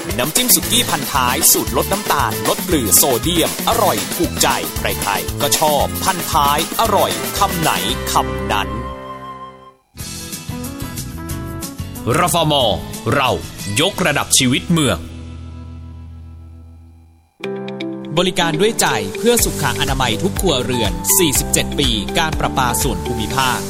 น้ำจิ้มสุกี้พันท้ายสูตรลดน้ำตาลลดเกลือโซเดียมอร่อยถูกใจใครๆก็ชอบพันท้ายอร่อยคำไหนคำนั้นรฟม.เรายกระดับชีวิตเมืองบริการด้วยใจเพื่อสุขอนามัยทุกครัวเรือน47ปีการประปาส่วนภูมิภาค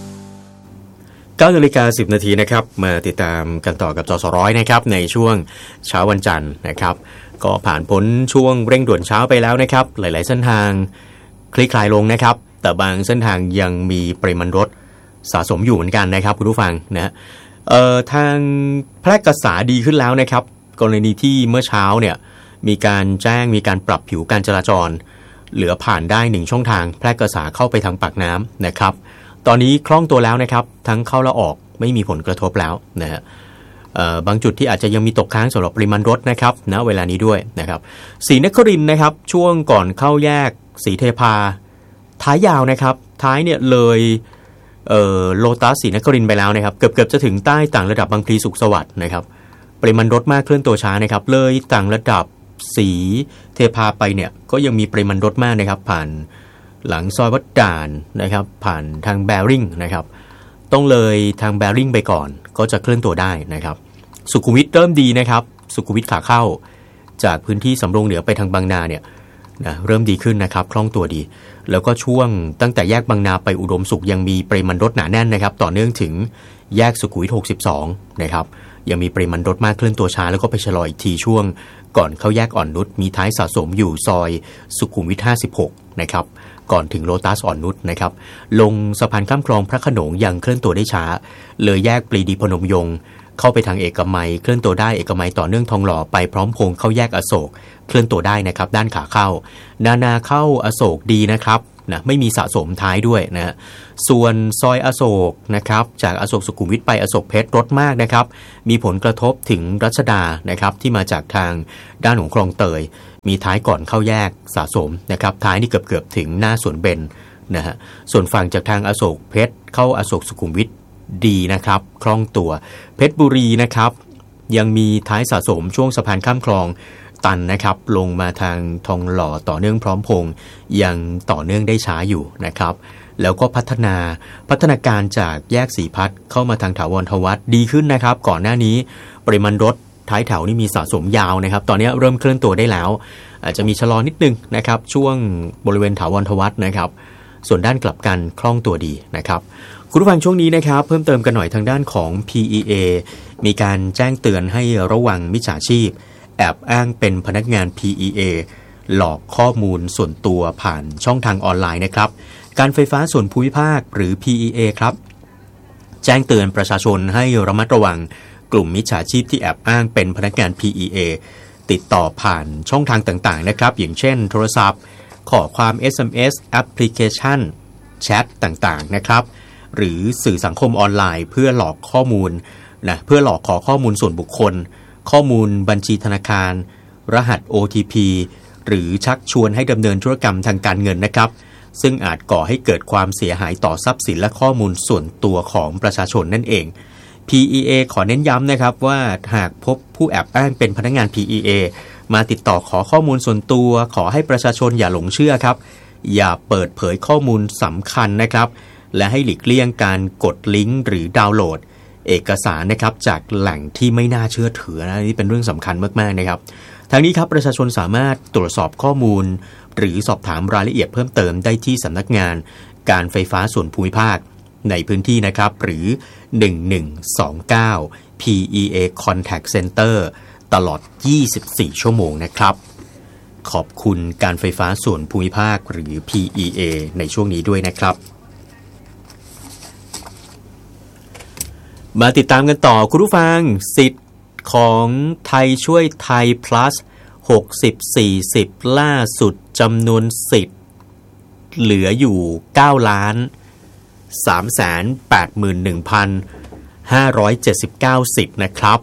9:10 นาทีนะครับมาติดตามกันต่อกับจสร้อยนะครับในช่วงเช้าวันจันทร์นะครับก็ผ่านพ้นช่วงเร่งด่วนเช้าไปแล้วนะครับหลายๆเส้นทางคลี่คลายลงนะครับแต่บางเส้นทางยังมีปริมาณรถสะสมอยู่เหมือนกันนะครับคุณผู้ฟังนะทางแพร่กษาดีขึ้นแล้วนะครับกรณีที่เมื่อเช้าเนี่ยมีการแจ้งมีการปรับผิวการจราจรเหลือผ่านได้1ช่องทางแพร่กษาเข้าไปทางปากน้ำนะครับตอนนี้คล่องตัวแล้วนะครับทั้งเข้าและออกไม่มีผลกระทบแล้วนะฮะบางจุดที่อาจจะยังมีตกค้างสำหรับปริมาณรถนะครับณเวลานี้ด้วยนะครับศรีนครินทร์นะครับช่วงก่อนเข้าแยกศรีเทพาท้ายยาวนะครับท้ายเนี่ยเลยโลตัสศรีนครินทร์ไปแล้วนะครับเกือบจะถึงใต้ต่างระดับบางพลีสุขสวัสดิ์นะครับปริมาณรถมากเคลื่อนตัวช้านะครับเลยต่างระดับศรีเทพาไปเนี่ยก็ยังมีปริมาณรถมากนะครับผ่านหลังซอยวัดด่านนะครับผ่านทางแบริ่งนะครับต้องเลยทางแบริ่งไปก่อนก็จะเคลื่อนตัวได้นะครับสุขุมวิทเริ่มดีนะครับสุขุมวิทขาเข้าจากพื้นที่สำโรงเหนือไปทางบางนาเนี่ยนะเริ่มดีขึ้นนะครับคล่องตัวดีแล้วก็ช่วงตั้งแต่แยกบางนาไปอุดมสุขยังมีปริมาณรถหนาแน่นนะครับต่อเนื่องถึงแยกสุขุมวิท62นะครับยังมีปริมาณรถมากเคลื่อนตัวช้าแล้วก็ไปชะลออีกทีช่วงก่อนเข้าแยกอ่อนนุชมีท้ายสะสมอยู่ซอยสุขุมวิท56นะครับก่อนถึงโลตัสอ่อนนุชนะครับลงสะพานข้ามคลองพระโขนงยังเคลื่อนตัวได้ช้าเลยแยกปรีดีพนมยงค์เข้าไปทางเอกมัยเคลื่อนตัวได้เอกมัยต่อเนื่องทองหล่อไปพร้อมพงษ์เข้าแยกอโศกเคลื่อนตัวได้นะครับด้านขาเข้านาเข้าอโศกดีนะครับนะไม่มีสะสมท้ายด้วยนะส่วนซอยอโศกนะครับจากอโศกสุขุมวิทไปอโศกเพชรรถมากนะครับมีผลกระทบถึงรัชดานะครับที่มาจากทางด้านของคลองเตยมีท้ายก่อนเข้าแยกสะสมนะครับท้ายนี่เกือบถึงหน้าสวนเบญนะฮะส่วนฝั่งจากทางอโศกเพชรเข้าอโศกสุขุมวิทดีนะครับคล่องตัวเพชรบุรีนะครับยังมีท้ายสะสมช่วงสะพานข้ามคลองตันนะครับลงมาทางทองหล่อต่อเนื่องพร้อมพงษ์ยังต่อเนื่องได้ช้าอยู่นะครับแล้วก็พัฒนาการจากแยกศรีพัฒน์เข้ามาทางถาวรทวัฒน์ดีขึ้นนะครับก่อนหน้านี้ปริมาณรถท้ายแถวนี่มีสะสมยาวนะครับตอนนี้เริ่มเคลื่อนตัวได้แล้วอาจจะมีชะลอนิดนึงนะครับช่วงบริเวณถาวรทวัฒน์นะครับส่วนด้านกลับกันคล่องตัวดีนะครับคุณผู้ฟังช่วงนี้นะครับเพิ่มเติมกันหน่อยทางด้านของ PEA มีการแจ้งเตือนให้ระวังมิจฉาชีพแอบอ้างเป็นพนักงาน PEA หลอกข้อมูลส่วนตัวผ่านช่องทางออนไลน์นะครับการไฟฟ้าส่วนภูมิภาคหรือ PEA ครับแจ้งเตือนประชาชนให้ระมัดระวังกลุ่มมิจฉาชีพที่แอบอ้างเป็นพนักงาน PEA ติดต่อผ่านช่องทางต่างๆนะครับอย่างเช่นโทรศัพท์ข้อความ SMS แอปพลิเคชันแชทต่างๆนะครับหรือสื่อสังคมออนไลน์เพื่อหลอกข้อมูลนะเพื่อหลอกขอข้อมูลส่วนบุคคลข้อมูลบัญชีธนาคารรหัส OTP หรือชักชวนให้ดำเนินธุรกรรมทางการเงินนะครับซึ่งอาจก่อให้เกิดความเสียหายต่อทรัพย์สินและข้อมูลส่วนตัวของประชาชนนั่นเอง PEA ขอเน้นย้ำนะครับว่าหากพบผู้แอบอ้างเป็นพนักงาน PEA มาติดต่อขอข้อมูลส่วนตัวขอให้ประชาชนอย่าหลงเชื่อครับอย่าเปิดเผยข้อมูลสำคัญนะครับและให้หลีกเลี่ยงการกดลิงก์หรือดาวน์โหลดเอกสารนะครับจากแหล่งที่ไม่น่าเชื่อถือนะนี่เป็นเรื่องสำคัญมากๆนะครับทางนี้ครับประชาชนสามารถตรวจสอบข้อมูลหรือสอบถามรายละเอียดเพิ่มเติมได้ที่สำนักงานการไฟฟ้าส่วนภูมิภาคในพื้นที่นะครับหรือ1129 PEA Contact Center ตลอด24ชั่วโมงนะครับขอบคุณการไฟฟ้าส่วนภูมิภาคหรือ PEA ในช่วงนี้ด้วยนะครับมาติดตามกันต่อคุณผู้ฟังสิทธิ์ของไทยช่วยไทย plus 60-40 ล่าสุดจำนวนสิทธิ์เหลืออยู่ 9,381,579 สิทธิ์นะครับ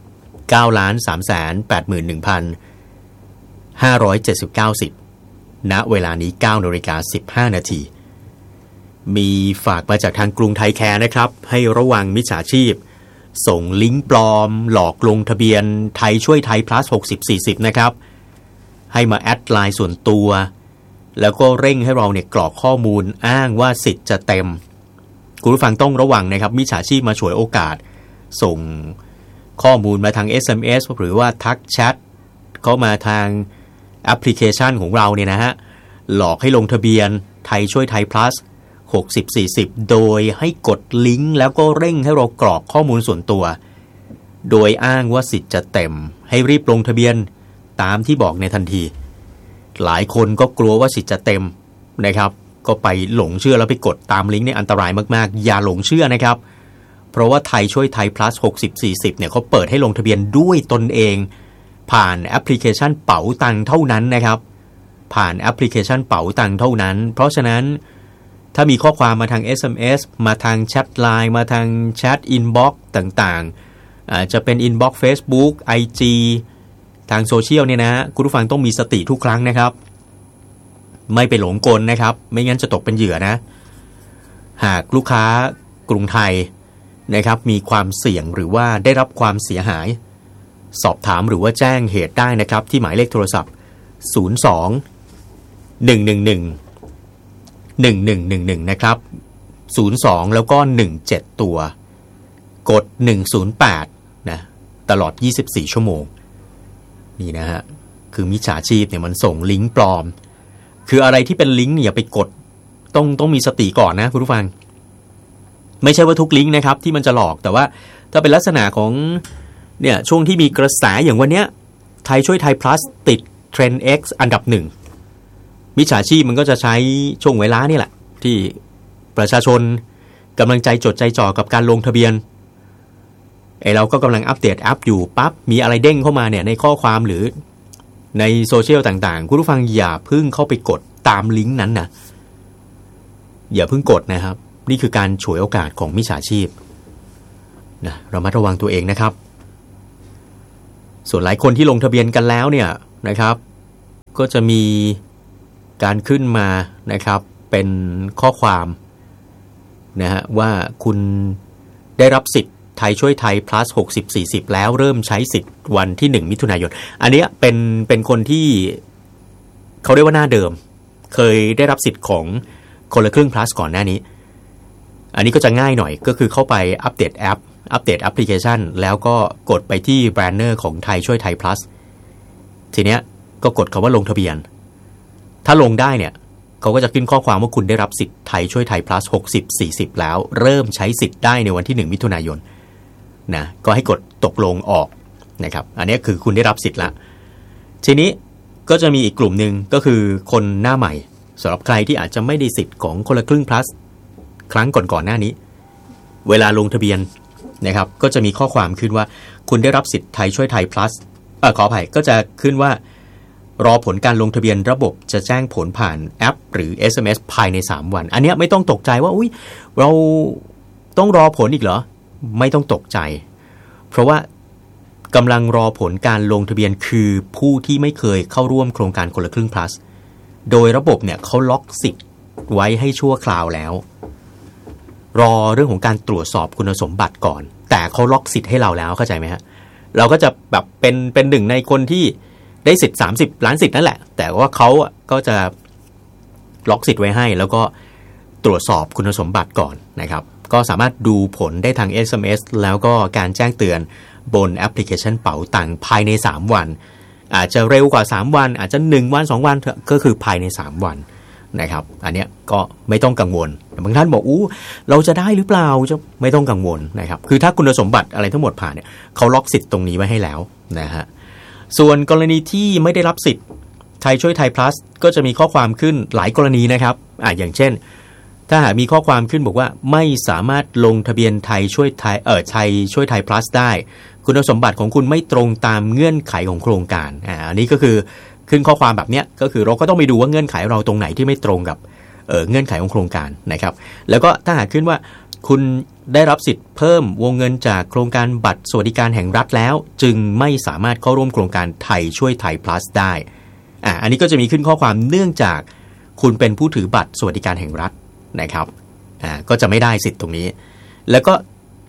9,381,579 สิทธิ์ณเวลานี้ 9:15 นาทีมีฝากมาจากทางกรุงไทยแคร์นะครับให้ระวังมิจฉาชีพส่งลิงก์ปลอมหลอกลงทะเบียนไทยช่วยไทย plus 60-40 นะครับให้มาแอดไลน์ส่วนตัวแล้วก็เร่งให้เราเนี่ยกรอกข้อมูลอ้างว่าสิทธิ์จะเต็มคุณผู้ฟังต้องระวังนะครับมิจฉาชีพมาฉวยโอกาสส่งข้อมูลมาทาง SMS หรือว่าทักแชทเข้ามาทางแอปพลิเคชันของเราเนี่ยนะฮะหลอกให้ลงทะเบียนไทยช่วยไทย plus 60-40 โดยให้กดลิงก์แล้วก็เร่งให้เรากรอกข้อมูลส่วนตัวโดยอ้างว่าสิทธิ์จะเต็มให้รีบลงทะเบียนตามที่บอกในทันทีหลายคนก็กลัวว่าสิทธิ์จะเต็มนะครับก็ไปหลงเชื่อแล้วไปกดตามลิงก์เนี่ยอันตรายมากๆอย่าหลงเชื่อนะครับเพราะว่าไทยช่วยไทย plus 60-40 เนี่ยเขาเปิดให้ลงทะเบียนด้วยตนเองผ่านแอปพลิเคชันเป๋าตังค์เท่านั้นนะครับผ่านแอปพลิเคชันเป๋าตังค์เท่านั้นเพราะฉะนั้นถ้ามีข้อความมาทาง SMS มาทางแชทไลน์มาทางแชทอินบ็อกซ์ต่างๆอาจจะเป็นอินบ็อกซ์ Facebook IG ทางโซเชียลเนี่ยนะคุณผู้ฟังต้องมีสติทุกครั้งนะครับไม่ไปหลงกลนะครับไม่งั้นจะตกเป็นเหยื่อนะหากลูกค้ากรุงไทยนะครับมีความเสี่ยงหรือว่าได้รับความเสียหายสอบถามหรือว่าแจ้งเหตุได้นะครับที่หมายเลขโทรศัพท์02 111 1111นะครับ02แล้วก็17ตัวกด108นะตลอด24ชั่วโมงนี่นะฮะคือมิจฉาชีพเนี่ยมันส่งลิงก์ปลอมคืออะไรที่เป็นลิงก์เนี่ยอย่าไปกดต้องมีสติก่อนนะคุณผู้ฟังไม่ใช่ว่าทุกลิงก์นะครับที่มันจะหลอกแต่ว่าถ้าเป็นลักษณะของเนี่ยช่วงที่มีกระแสอย่างวันเนี้ยไทยช่วยไทย plus ติดเทรนด์ X อันดับ1มิจฉาชีพมันก็จะใช้ช่วงเวลานี่แหละที่ประชาชนกำลังใจจดใจจ่อกับการลงทะเบียนเราก็กำลังอัปเดตแอปอยู่ปั๊บมีอะไรเด้งเข้ามาเนี่ยในข้อความหรือในโซเชียลต่างๆคุณผู้ฟังอย่าเพิ่งเข้าไปกดตามลิงก์นั้นนะอย่าเพิ่งกดนะครับนี่คือการฉวยโอกาสของมิจฉาชีพนะระมัดระวังตัวเองนะครับส่วนหลายคนที่ลงทะเบียนกันแล้วเนี่ยนะครับก็จะมีการขึ้นมานะครับเป็นข้อความนะฮะว่าคุณได้รับสิทธิ์ไทยช่วยไทย plus 60-40 แล้วเริ่มใช้สิทธิ์วันที่1มิถุนายนอันนี้เป็นคนที่เขาเรียกว่าหน้าเดิมเคยได้รับสิทธิ์ของคนละครึ่ง plus ก่อนหน้านี้อันนี้ก็จะง่ายหน่อยก็คือเข้าไปอัปเดตแอปอัปเดตแอปพลิเคชันแล้วก็กดไปที่แบรนเนอร์ของไทยช่วยไทย plus ทีเนี้ยก็กดคำว่าลงทะเบียนถ้าลงได้เนี่ยเขาก็จะขึ้นข้อความว่าคุณได้รับสิทธิ์ไทยช่วยไทย plus 60-40 แล้วเริ่มใช้สิทธิ์ได้ในวันที่1มิถุนายนนะก็ให้กดตกลงออกนะครับอันนี้คือคุณได้รับสิทธิ์ละทีนี้ก็จะมีอีกกลุ่มนึงก็คือคนหน้าใหม่สำหรับใครที่อาจจะไม่ได้สิทธิ์ของคนละครึ่ง plus ครั้งก่อนหน้านี้เวลาลงทะเบียนนะครับก็จะมีข้อความขึ้นว่าคุณได้รับสิทธิ์ไทยช่วยไทย plus ขออภัยก็จะขึ้นว่ารอผลการลงทะเบียนระบบจะแจ้งผลผ่านแอปหรือ SMS ภายใน3วันอันนี้ไม่ต้องตกใจว่าอุ๊ยเราต้องรอผลอีกเหรอไม่ต้องตกใจเพราะว่ากำลังรอผลการลงทะเบียนคือผู้ที่ไม่เคยเข้าร่วมโครงการคนละครึ่ง plus โดยระบบเนี่ยเขาล็อกสิทธิ์ไว้ให้ชั่วคราวแล้วรอเรื่องของการตรวจสอบคุณสมบัติก่อนแต่เขาล็อกสิทธิ์ให้เราแล้วเข้าใจไหมฮะเราก็จะแบบเป็นหนึ่งในคนที่ได้สิทธิ์30ล้านสิทธิ์นั่นแหละแต่ว่าเขาก็จะล็อกสิทธิ์ไว้ให้แล้วก็ตรวจสอบคุณสมบัติก่อนนะครับก็สามารถดูผลได้ทาง SMS แล้วก็การแจ้งเตือนบนแอปพลิเคชันเป๋าตังค์ภายใน3วันอาจจะเร็วกว่า3วันอาจจะ1วัน2วันก็คือภายใน3วันนะครับอันเนี้ยก็ไม่ต้องกังวลบางท่านบอกเราจะได้หรือเปล่าจะไม่ต้องกังวลนะครับคือถ้าคุณสมบัติอะไรทั้งหมดผ่านเนี่ยเขาล็อกสิทธิ์ตรงนี้ไว้ให้แล้วนะฮะส่วนกรณีที่ไม่ได้รับสิทธิ์ไทยช่วยไทย plus ก็จะมีข้อความขึ้นหลายกรณีนะครับอย่างเช่นถ้าหากมีข้อความขึ้นบอกว่าไม่สามารถลงทะเบียนไทยช่วยไทยไทยช่วยไทย plus ได้คุณสมบัติของคุณไม่ตรงตามเงื่อนไขของโครงการอันนี้ก็คือขึ้นข้อความแบบเนี้ยก็คือเราก็ต้องไปดูว่าเงื่อนไขเราตรงไหนที่ไม่ตรงกับเงื่อนไขของโครงการนะครับแล้วก็ถ้าหากขึ้นว่าคุณได้รับสิทธิ์เพิ่มวงเงินจากโครงการบัตรสวัสดิการแห่งรัฐแล้วจึงไม่สามารถเข้าร่วมโครงการไทยช่วยไทย plus ได้อันนี้ก็จะมีขึ้นข้อความเนื่องจากคุณเป็นผู้ถือบัตรสวัสดิการแห่งรัฐนะครับก็จะไม่ได้สิทธิ์ตรงนี้แล้วก็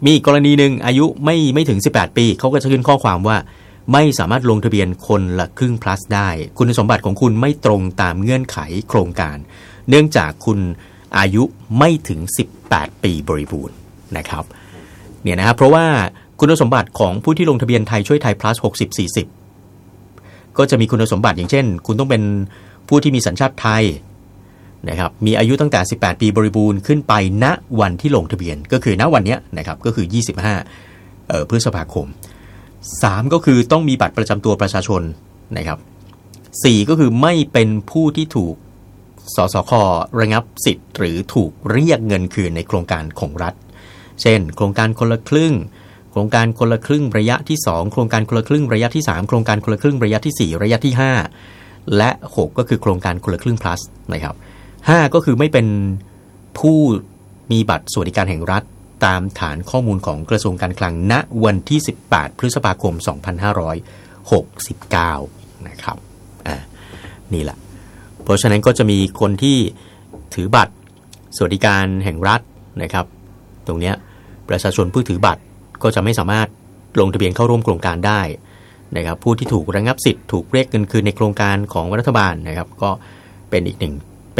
มีอีกกรณีหนึ่งอายุไม่ถึง18ปีเขาก็จะขึ้นข้อความว่าไม่สามารถลงทะเบียนคนละครึ่ง plus ได้คุณสมบัติของคุณไม่ตรงตามเงื่อนไขโครงการเนื่องจากคุณอายุไม่ถึง18ปีบริบูรณ์นะครับเนี่ยนะครับเพราะว่าคุณสมบัติของผู้ที่ลงทะเบียนไทยช่วยไทย plus 60-40ก็จะมีคุณสมบัติอย่างเช่นคุณต้องเป็นผู้ที่มีสัญชาติไทยนะครับมีอายุตั้งแต่18ปีบริบูรณ์ขึ้นไปณวันที่ลงทะเบียนก็คือณวันนี้นะครับก็คือ25พฤษภาคม3ก็คือต้องมีบัตรประจำตัวประชาชนนะครับ4ก็คือไม่เป็นผู้ที่ถูกสสค.ระงับสิทธิ์หรือถูกเรียกเงินคืนในโครงการของรัฐเช่นโครงการคนละครึ่งโครงการคนละครึ่งระยะที่2โครงการคนละครึ่งระยะที่3โครงการคนละครึ่งระยะที่4ระยะที่5และ6ก็คือโครงการคนละครึ่ง plus นะครับ5ก็คือไม่เป็นผู้มีบัตรสวัสดิการแห่งรัฐตามฐานข้อมูลของกระทรวงการคลังณวันที่18พฤษภาคม2569นะครับนี่แหละเพราะฉะนั้นก็จะมีคนที่ถือบัตรสวัสดิการแห่งรัฐนะครับตรงเนี้ยประชาชนผู้ถือบัตรก็จะไม่สามารถลงทะเบียนเข้าร่วมโครงการได้นะครับผู้ที่ถูกระงับสิทธิ์ถูกเรียกเงินคืนในโครงการของรัฐบาลนะครับก็เป็นอีกหนึ่ง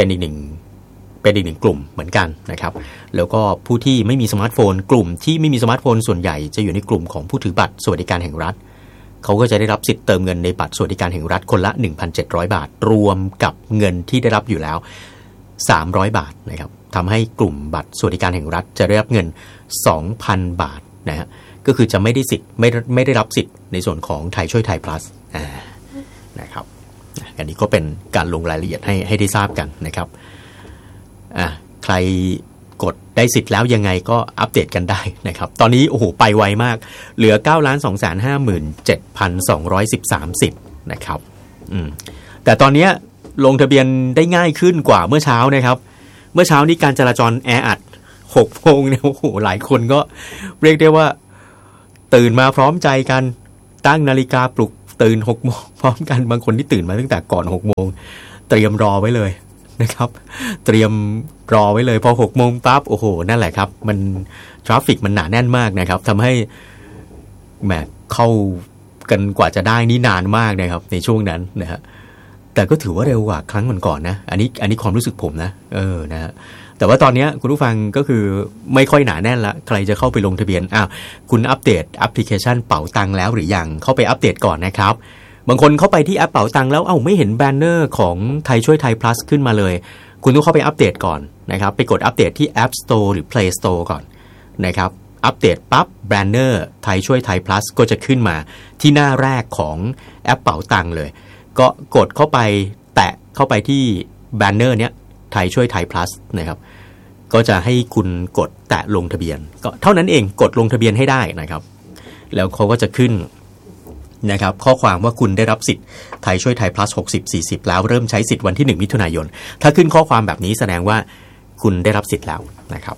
กลุ่มเหมือนกันนะครับแล้วก็ผู้ที่ไม่มีสมาร์ทโฟนกลุ่มที่ไม่มีสมาร์ทโฟนส่วนใหญ่จะอยู่ในกลุ่มของผู้ถือบัตรสวัสดิการแห่งรัฐเขาก็จะได้รับสิทธิ์เติมเงินในบัตรสวัสดิการแห่งรัฐคนละ 1,700 บาทรวมกับเงินที่ได้รับอยู่แล้ว300 บาทนะครับทำให้กลุ่มบัตรสวัสดิการแห่งรัฐจะได้รับเงิน 2,000 บาทนะฮะก็คือจะไม่ได้สิทธิ์ไม่ได้รับสิทธิ์ในส่วนของไทยช่วยไทย plus นะครับอันนี้ก็เป็นการลงรายละเอียดให้ได้ทราบกันนะครับใครกดได้สิทธิ์แล้วยังไงก็อัปเดตกันได้นะครับตอนนี้โอ้โหไปไวมากเหลือ 9,257,213 สิทธิ์นะครับแต่ตอนนี้ลงทะเบียนได้ง่ายขึ้นกว่าเมื่อเช้านะครับเมื่อเช้านี้การจราจรแออัด6 โมงเนี่ยโอ้โหหลายคนก็เรียกได้ว่าตื่นมาพร้อมใจกันตั้งนาฬิกาปลุกตื่น6 โมงพร้อมกันบางคนที่ตื่นมาตั้งแต่ก่อน6 โมงเตรียมรอไว้เลยนะครับเตรียมรอไว้เลยพอ6 โมงปั๊บโอ้โหนั่นแหละครับมันทราฟฟิกมันหนาแน่นมากนะครับทำให้แหมเข้ากันกว่าจะได้นี่นานมากนะครับในช่วงนั้นนะฮะแต่ก็ถือว่าเร็วกว่าครั้งก่อนๆนะอันนี้ความรู้สึกผมนะนะฮะแต่ว่าตอนนี้คุณผู้ฟังก็คือไม่ค่อยหนาแน่นละใครจะเข้าไปลงทะเบียนคุณอัปเดตแอปพลิเคชันเป๋าตังแล้วหรือยังเข้าไปอัปเดตก่อนนะครับบางคนเข้าไปที่แอปเป๋าตังแล้วไม่เห็นแบนเนอร์ของไทยช่วยไทย plus ขึ้นมาเลยคุณต้องเข้าไปอัปเดตก่อนนะครับไปกดอัปเดตที่ App Store หรือ Play Store ก่อนนะครับอัปเดตปั๊บแบนเนอร์ไทยช่วยไทย plus ก็จะขึ้นมาที่หน้าแรกของแอปเป๋าตังเลยก็กดเข้าไปแตะเข้าไปที่แบนเนอร์เนี้ยไทยช่วยไทย plus นะครับก็จะให้คุณกดแตะลงทะเบียนก็เท่านั้นเองกดลงทะเบียนให้ได้นะครับแล้วเขาก็จะขึ้นนะครับข้อความว่าคุณได้รับสิทธิ์ไทยช่วยไทย plus 60-40แล้วเริ่มใช้สิทธิ์วันที่1 มิถุนายนถ้าขึ้นข้อความแบบนี้แสดงว่าคุณได้รับสิทธิ์แล้วนะครับ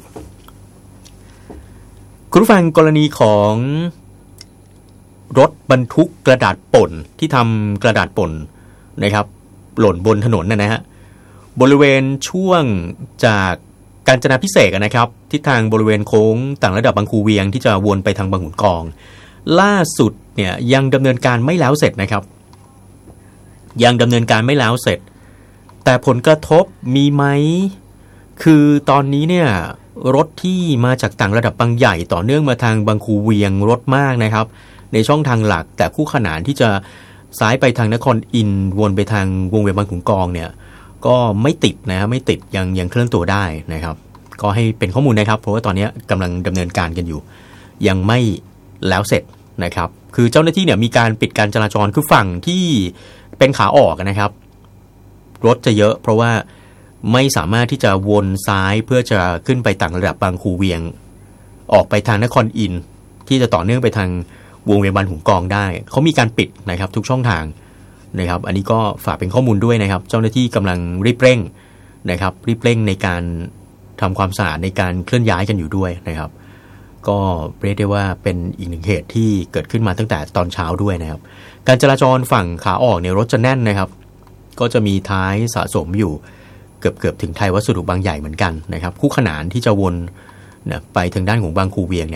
คุณผู้ฟังกรณีของรถบรรทุกกระดาษป่นที่ทำกระดาษป่นนะครับหล่นบนถนนนะฮะบริเวณช่วงจากกาญจนาภิเษกนะครับทิศทางบริเวณโค้งต่างระดับบางคูเวียงที่จะวนไปทางบางขุนกองล่าสุดเนี่ยยังดำเนินการไม่แล้วเสร็จนะครับยังดำเนินการไม่แล้วเสร็จแต่ผลกระทบมีไหมคือตอนนี้เนี่ยรถที่มาจากต่างระดับบางใหญ่ต่อเนื่องมาทางบางคูเวียงรถมากนะครับในช่องทางหลักแต่คู่ขนานที่จะซ้ายไปทางนครอินทร์วนไปทางวงเวียนบางขุนกองเนี่ยก็ไม่ติดนะไม่ติดยังเคลื่อนตัวได้นะครับก็ให้เป็นข้อมูลนะครับเพราะว่าตอนนี้กำลังดำเนินการกันอยู่ยังไม่แล้วเสร็จนะครับคือเจ้าหน้าที่เนี่ยมีการปิดการจราจรคือฝั่งที่เป็นขาออกนะครับรถจะเยอะเพราะว่าไม่สามารถที่จะวนซ้ายเพื่อจะขึ้นไปต่างระดับบางคูเวียงออกไปทางนครอินทร์ที่จะต่อเนื่องไปทางวงเวียนบางขุนกองได้เขามีการปิดนะครับทุกช่องทางนะครับอันนี้ก็ฝากเป็นข้อมูลด้วยนะครับเจ้าหน้าที่กำลังรีบเร่งนะครับรีบเร่งในการทำความสะอาดในการเคลื่อนย้ายกันอยู่ด้วยนะครับก็เรียกได้ว่าเป็นอีกหนึ่งเหตุที่เกิดขึ้นมาตั้งแต่ตอนเช้าด้วยนะครับการจราจรฝั่งขาออกเนี่ยรถจะแน่นนะครับก็จะมีท้ายสะสมอยู่เกือบถึงไทยวัสดุบางใหญ่เหมือนกันนะครับคู่ขนานที่จะวนไปทางด้านของบางคูเวียงเนี่ย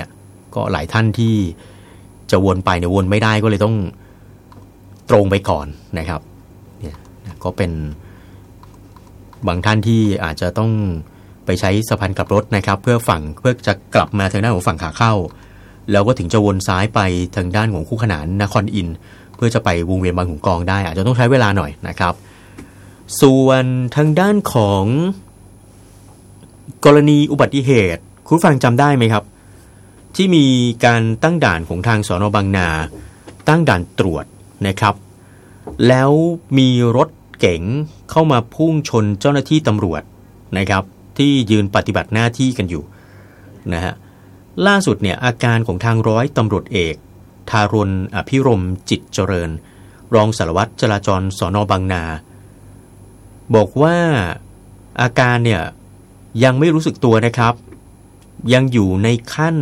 ก็หลายท่านที่จะวนไปเนี่ยวนไม่ได้ก็เลยต้องตรงไปก่อนนะครับเนี่ยก็เป็นบางท่านที่อาจจะต้องไปใช้สะพานกลับรถนะครับเพื่อจะกลับมาทางด้านของฝั่งขาเข้าแล้วก็ถึงจะวนซ้ายไปทางด้านของคู่ขนานนครอินทร์เพื่อจะไปวงเวียนบางขุนกองได้อาจจะต้องใช้เวลาหน่อยนะครับส่วนทางด้านของกรณีอุบัติเหตุคุณฟังจำได้ไหมครับที่มีการตั้งด่านของทางสน.บางนาตั้งด่านตรวจนะครับแล้วมีรถเก๋งเข้ามาพุ่งชนเจ้าหน้าที่ตำรวจนะครับที่ยืนปฏิบัติหน้าที่กันอยู่นะฮะล่าสุดเนี่ยอาการของทางร้อยตำรวจเอกทารณอภิรมย์จิตเจริญรองสารวัตรจราจรสน.บางนาบอกว่าอาการเนี่ยยังไม่รู้สึกตัวนะครับยังอยู่ในขั้น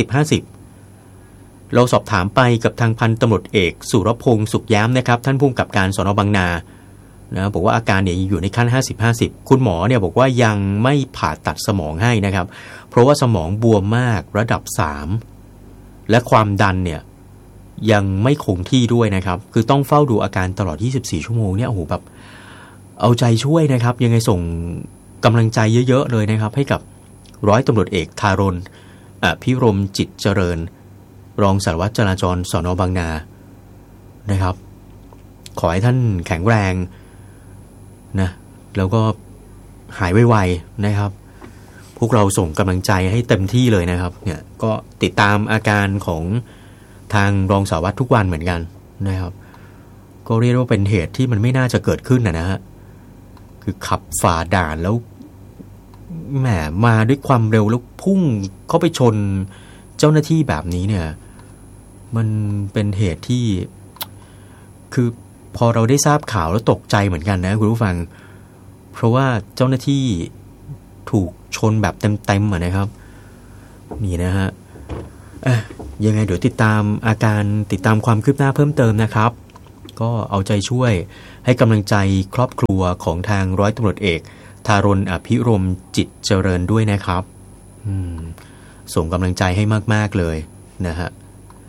50-50 เราสอบถามไปกับทางพันตำรวจเอกสุรพงษ์สุขย้ำนะครับท่านผู้กำกับการสน.บางนานะบอกว่าอาการเนี่ยอยู่ในขั้น 50-50 คุณหมอเนี่ยบอกว่ายังไม่ผ่าตัดสมองให้นะครับเพราะว่าสมองบวมมากระดับ 3และความดันเนี่ยยังไม่คงที่ด้วยนะครับคือต้องเฝ้าดูอาการตลอด24ชั่วโมงเนี่ยโอ้โหแบบเอาใจช่วยนะครับยังไงส่งกำลังใจเยอะๆเลยนะครับให้กับร้อยตำรวจเอกทารณอภิรมย์จิตเจริญรองสารวัตรจราจรสน.บางนานะครับขอให้ท่านแข็งแรงนะแล้วก็หายไวๆนะครับพวกเราส่งกำลังใจให้เต็มที่เลยนะครับเนี่ยก็ติดตามอาการของทางรองสารวัตรทุกวันเหมือนกันนะครับก็เรียกว่าเป็นเหตุที่มันไม่น่าจะเกิดขึ้นนะฮะคือขับฝ่าด่านแล้วแหมมาด้วยความเร็วแล้วพุ่งเข้าไปชนเจ้าหน้าที่แบบนี้เนี่ยมันเป็นเหตุที่คือพอเราได้ทราบข่าวแล้วตกใจเหมือนกันนะคุณผู้ฟังเพราะว่าเจ้าหน้าที่ถูกชนแบบเต็มๆนะครับนี่นะฮะยังไงเดี๋ยวติดตามอาการติดตามความคืบหน้าเพิ่มเติมนะครับก็เอาใจช่วยให้กำลังใจครอบครัวของทางร้อยตำรวจเอกทารณอภิรมย์จิตเจริญด้วยนะครับส่งกำลังใจให้มากๆเลยนะฮะ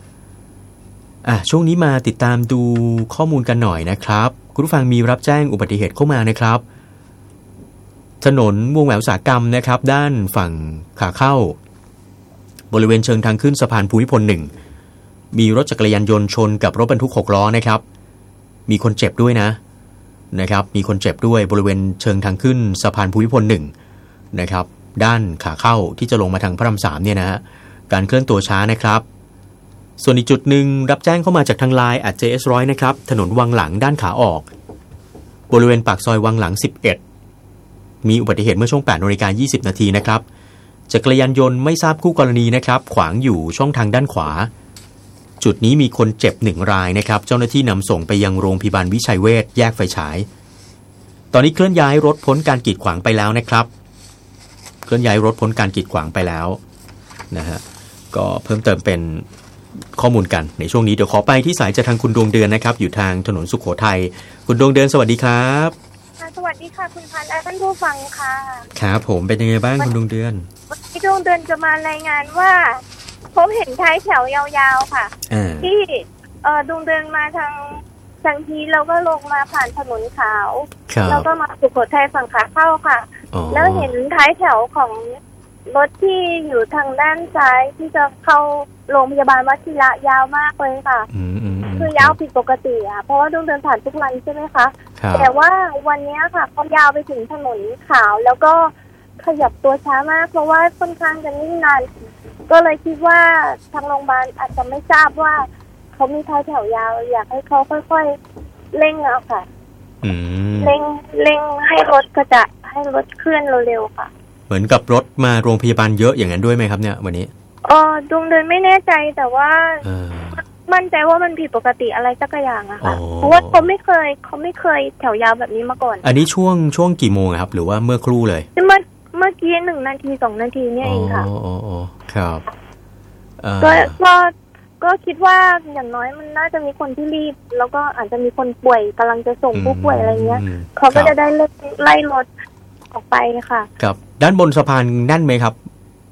ช่วงนี้มาติดตามดูข้อมูลกันหน่อยนะครับคุณผู้ฟังมีรับแจ้งอุบัติเหตุเข้ามานะครับถนนวงแหวนอุตสาหกรรมนะครับด้านฝั่งขาเข้าบริเวณเชิงทางขึ้นสะพานภูมิพล1มีรถจักรยานยนต์ชนกับรถบรรทุก6ล้อนะครับมีคนเจ็บด้วยนะครับมีคนเจ็บด้วยบริเวณเชิงทางขึ้นสะพานภูมิพล1นะครับด้านขาเข้าที่จะลงมาทางพระราม3เนี่ยนะฮะการเคลื่อนตัวช้านะครับส่วนอีกจุดหนึ่งรับแจ้งเข้ามาจากทางไลน์ @JS100 นะครับถนนวังหลังด้านขาออกบริเวณปากซอยวังหลัง11มีอุบัติเหตุเมื่อช่วง 8:20 น.นะครับจักรยานยนต์ไม่ทราบคู่กรณีนะครับขวางอยู่ช่องทางด้านขวาจุดนี้มีคนเจ็บ1รายนะครับเจ้าหน้าที่นำส่งไปยังโรงพยาบาลวิชัยเวชแยกไฟฉายตอนนี้เคลื่อนย้ายรถพ้นการกีดขวางไปแล้วนะครับเคลื่อนย้ายรถพ้นการกีดขวางไปแล้วนะฮะก็เพิ่มเติมเป็นข้อมูลกันในช่วงนี้เดี๋ยวขอไปที่สายจากทางคุณดวงเดือนนะครับอยู่ทางถนนสุโขทัยคุณดวงเดือนสวัสดีครับสวัสดีค่ะคุณพันธ์และท่านผู้ฟังค่ะครับผมเป็นยังไงบ้างคุณดวงเดือนวันนี้ดวงเดือนจะมารายงานว่าพบเห็นท้ายแถวยาวๆค่ะที่ดวงเดือนมาทางทีแล้วก็ลงมาผ่านถนนขาวแล้วก็มาสุโขทัยฝั่งขาเข้าค่ะแล้วเห็นท้ายแถวของรถที่อยู่ทางด้านซ้ายที่จะเข้าโรงพยาบาลวชิระยาวมากเลยค่ะคือยาวผิดปกติอ่ะเพราะว่าดวงเดือนผ่านทุกวันใช่ไหมคะแต่ว่าวันนี้ค่ะเขายาวไปถึงถนนขาวแล้วก็ขยับตัวช้ามากเพราะว่าค่อนข้างจะนิ่งนานก็เลยคิดว่าทางโรงพยาบาลอาจจะไม่ทราบว่าเขามีท้ายแถวยาวอยากให้เขาค่อยๆเร่งเอาค่ะเร่งให้รถกระจะให้รถเคลื่อนเร็วๆค่ะเหมือนกับรถมาโรงพยาบาลเยอะอย่างนั้นด้วยไหมครับเนี่ยวันนี้ดวงเดือนไม่แน่ใจแต่ว่ามั่นใจว่ามันผิดปกติอะไรสักอย่างอะค่ะเพราะว่าเขาไม่เคยแถวยาวแบบนี้มาก่อนอันนี้ช่วงกี่โมงครับหรือว่าเมื่อครู่เลยเมื่อกี้1 นาที 2 นาทีเนี่ยเองค่ะครับก็คิดว่าอย่างน้อยมันน่าจะมีคนที่รีบแล้วก็อาจจะมีคนป่วยกำลังจะส่งผู้ป่วยอะไรเงี้ยเขาก็จะได้ไล่รถออกไปค่ะครับด้านบนสะพานแน่นไหมครับ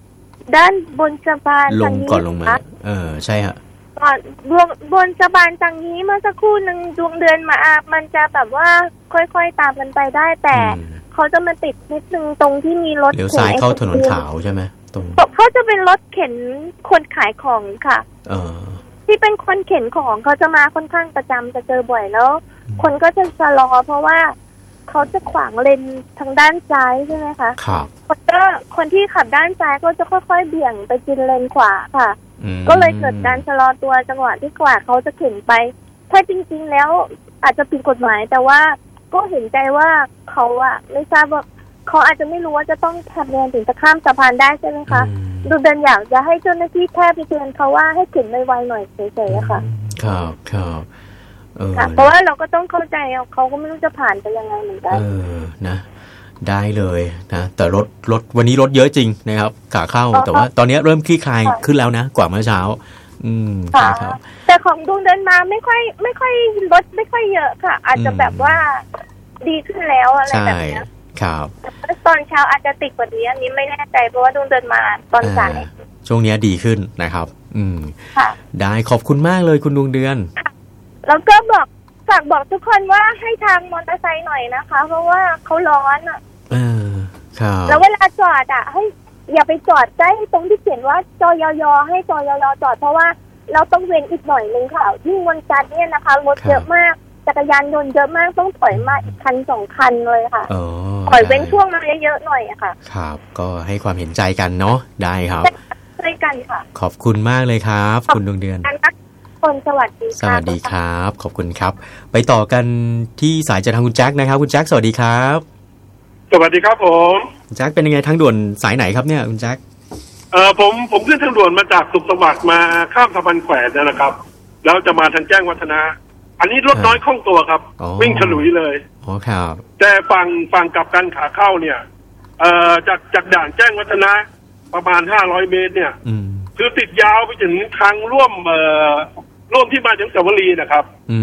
ด้านบนสะพานลงก่อนลงมาใช่ฮะก่อนบนสะพานทางนี้เมื่อสักครู่นึงดวงเดือนมามันจะแบบว่าค่อยๆตามกันไปได้แต่เขาจะมาติดนิดนึงตรงที่มีรถเลี้ยวซ้ายเข้าถนนขาวใช่ไหมตรงเขาจะเป็นรถเข็นคนขายของค่ะที่เป็นคนเข็นของเขาจะมาค่อนข้างประจำจะเจอบ่อยแล้วคนก็จะชะลอเพราะว่าเขาจะขวางเลนทางด้านซ้ายใช่ไหมคะครับคนที่ขับด้านซ้ายก็จะค่อยๆเบี่ยงไปกินเลนขวาค่ะก็เลยเกิดการชะลอตัวจังหวะที่กว่าเขาจะเข็นไปถ้าจริงๆแล้วอาจจะผิดกฎหมายแต่ว่าก็เห็นใจว่าเขาไม่ทราบว่าเขาอาจจะไม่รู้ว่าจะต้องทำยังไงถึงจะข้ามสะพานได้ใช่ไหมคะดูเดินอยากจะให้เจ้าหน้าที่แค่ไปเตือนเขาว่าให้เข็นไวๆหน่อยเฉยๆค่ะครับเพราะว่าเราก็ต้องเข้าใจเขาก็ไม่รู้จะผ่านไปยังไงเหมือนกันนะได้เลยนะแต่รถวันนี้รถเยอะจริงนะครับขาเข้าแต่ว่าตอนนี้เริ่มคลี่คลายขึ้นแล้วนะกว่าเมื่อเช้าครับแต่ของดวงเดินมาไม่ค่อยรถไม่ค่อยเยอะค่ะอาจจะแบบว่าดีขึ้นแล้วอะไรแบบนี้ครับตอนเช้าอาจจะติดกว่านี้อันนี้ไม่แน่ใจเพราะว่าดวงเดินมาตอนสายช่วงนี้ดีขึ้นนะครับได้ขอบคุณมากเลยคุณดวงเดือนแล้วก็ฝากบอกทุกคนว่าให้ทางมอเตอร์ไซค์หน่อยนะคะเพราะว่าเขาร้อนครับแล้วเวลาจอดให้อย่าไปจอดใกล้ตรงที่เขียนว่าจยยให้จยยจอดเพราะว่าเราต้องเว้นอีกหน่อยนึงค่ะที่วันจันทร์เนี่ยนะคะรถเยอะมากจักรยานยนต์เยอะมากต้องถอยมาอีกคัน2คันเลยค่ะถอยเว้นช่วงมาเยอะๆหน่อยค่ะครับก็ให้ความเห็นใจกันเนาะได้ครับช่วยกันค่ะขอบคุณมากเลยครับคุณดวงเดือนสวัสดีสวัสดีครับขอบคุณครับไปต่อกันที่สายจากทางคุณแจ็คนะครับคุณแจ็คสวัสดีครับสวัสดีครับผมแจ็คเป็นยังไงทางด่วนสายไหนครับเนี่ยคุณแจ็คผมขึ้นทางด่วนมาจากสุขสวัสดิ์มาข้ามสะพานแขวนนะครับแล้วจะมาทางแจ้งวัฒนะอันนี้รถน้อยคล่องตัวครับวิ่งฉลุยเลยครับแต่ฝั่งกลับกันขาเข้าเนี่ยจากด่านแจ้งวัฒนะประมาณ500 เมตรเนี่ยคือติดยาวไปถึงทางร่วมที่มาถึงสาวรีนะครับ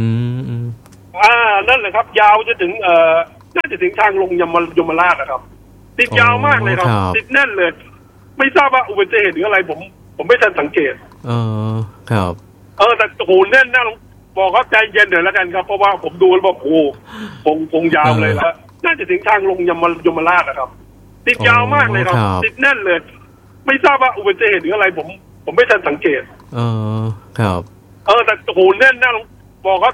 นั่นแหละครับยาวจะถึงน่าจะถึงทางลงยมราชนะครับติดยาวมากเลยครับติดแน่นเลยไม่ทราบว่าอุบัติเหตุหรืออะไรผมไม่ทันสังเกตครับแต่โหแน่นน่าบอกเขาใจเย็นหน่อยแล้วกันครับเพราะว่าผมดูแล้วบอกโอ้คงยาวเลยแล้วน่าจะถึงทางลงยมราชนะครับติดยาวมากเลยครับติดแน่นเลยไม่ทราบว่าอุบัติเหตุหรืออะไรผมไม่ทันสังเกตครับแต่โหแน่นน่าบอกเขา